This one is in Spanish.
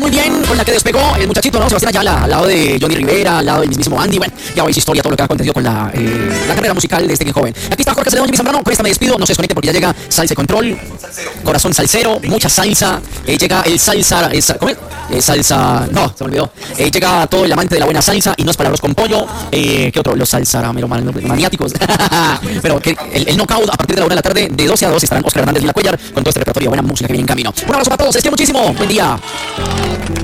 Muy bien, con la que despegó el muchachito, ¿no? Sebastián Ayala, al lado de Johnny Rivera, al lado del mismísimo Andy. Bueno, ya veis historia, todo lo que ha acontecido con la carrera musical de este bien joven. Aquí está Jorge Celedón, Jimmy Zambrano. Con esta me despido, no se desconecte porque ya llega Salsa y Control. Corazón salsero, mucha salsa. Llega el salsa. ¿Cómo es? Salsa. No, se me olvidó. Llega todo el amante de la buena salsa y no es para arroz con pollo. ¿Qué otro? Los maniáticos. Pero que el knockout a partir de la 1 de la tarde, de 12 a 2, estarán Oscar Hernández y La Cuellar con todo este repertorio de buena música que viene en camino. Un abrazo para todos, les quiero muchísimo. Buen día.